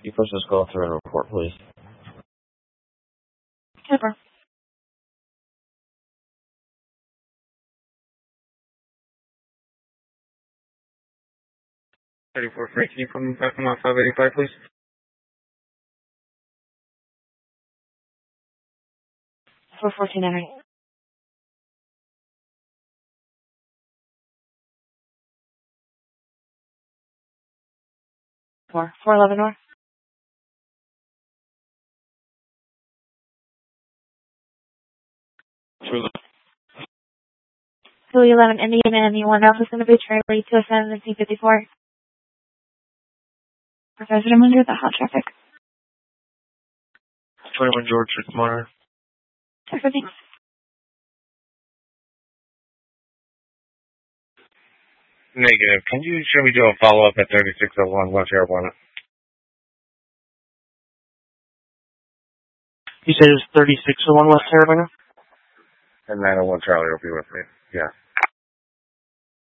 You push this call through and report, please. Super. 34 free. Can you put me back on 585, please? 414 entering. 411 north. 211 Indian and anyone else is going to be Charlie 207 and C54. Professor, I'm under the hot traffic. 21 George, monitor. Everything. Negative. Can you show me do a follow-up at 3601 West Airborne? You said it was 3601 West Carolina? And 901 Charlie will be with me. Yeah.